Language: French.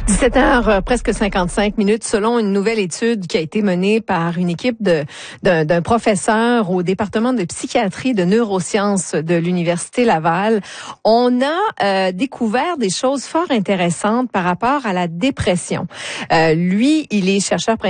17h, presque 55 minutes, selon une nouvelle étude qui a été menée par une équipe d'un professeur au département de psychiatrie de neurosciences de l'Université Laval. On a découvert des choses fort intéressantes par rapport à la dépression. Lui, il est chercheur